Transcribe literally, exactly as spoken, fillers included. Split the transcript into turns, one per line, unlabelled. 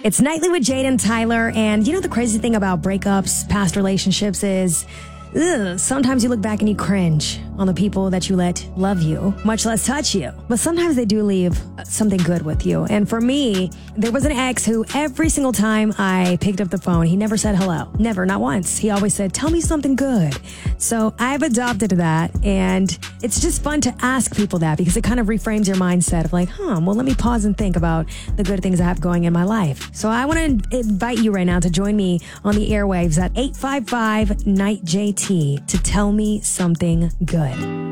It's Nightly with Jade and Tyler. And you know, the crazy thing about breakups, past relationships is ugh, sometimes you look back and you cringe on the people that you let love you, much less touch you. But sometimes they do leave something good with you. And for me, there was an ex who every single time I picked up the phone, he never said hello. Never, not once. He always said, tell me something good. So I've adopted that. And it's just fun to ask people that because it kind of reframes your mindset of like, huh, well, let me pause and think about the good things I have going in my life. So I want to invite you right now to join me on the airwaves at eight five five, N I G H J T to tell me something good.